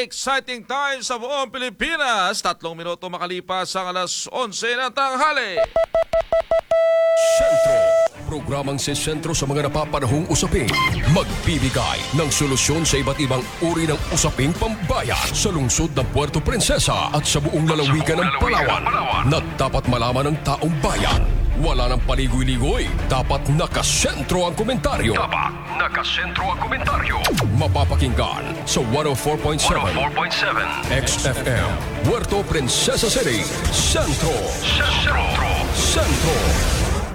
exciting time sa buong Pilipinas. 3 minuto makalipas ang alas 11 ng tanghali. Sentro, programang si Sentro sa mga napapanahong usapin. Magbibigay ng solusyon sa iba't ibang uri ng usaping pambayan sa lungsod ng Puerto Princesa at sa buong lalawigan ng Palawan na dapat malaman ng taong bayan. Wala nang paligoy-ligoy. Dapat nakasentro ang komentaryo. Mapapakinggan sa 104.7 XFM, Puerto Princesa City. Sentro.